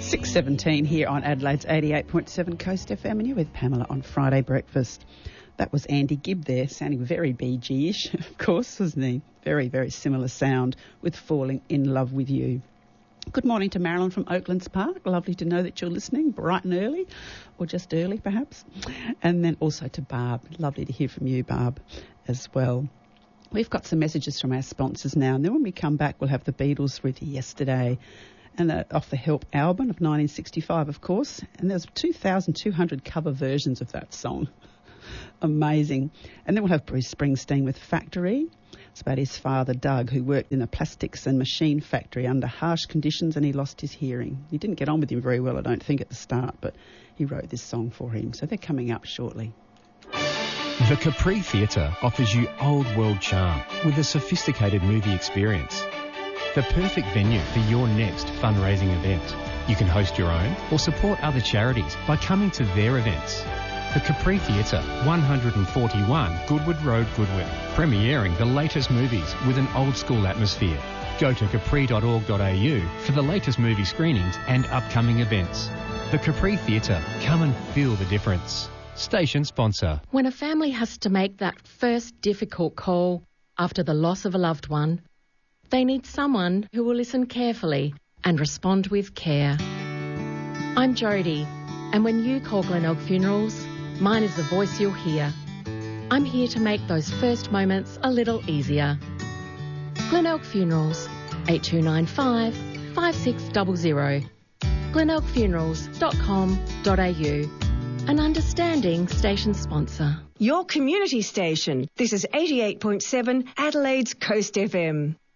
6:17 here on Adelaide's 88.7 Coast FM, and you're with Pamela on Friday Breakfast. That was Andy Gibb there, sounding very Bee Gee-ish, of course, wasn't he? Very, very similar sound with Falling in Love with You. Good morning to Marilyn from Oaklands Park. Lovely to know that you're listening bright and early, or just early perhaps. And then also to Barb. Lovely to hear from you, Barb, as well. We've got some messages from our sponsors now, and then when we come back, we'll have the Beatles with Yesterday, and off the Help album of 1965, of course. And there's 2,200 cover versions of that song. Amazing. And then we'll have Bruce Springsteen with Factory. It's about his father, Doug, who worked in a plastics and machine factory under harsh conditions, and he lost his hearing. He didn't get on with him very well, I don't think, at the start, but he wrote this song for him. So they're coming up shortly. The Capri Theatre offers you old world charm with a sophisticated movie experience. The perfect venue for your next fundraising event. You can host your own or support other charities by coming to their events. The Capri Theatre, 141 Goodwood Road, Goodwood, premiering the latest movies with an old school atmosphere. Go to capri.org.au for the latest movie screenings and upcoming events. The Capri Theatre, come and feel the difference. Station sponsor. When a family has to make that first difficult call after the loss of a loved one, they need someone who will listen carefully and respond with care. I'm Jodie, and when you call Glenelg Funerals, mine is the voice you'll hear. I'm here to make those first moments a little easier. Glenelg Funerals, 8295 5600. glenelgfunerals.com.au. An understanding station sponsor. Your community station. This is 88.7 Adelaide's Coast FM.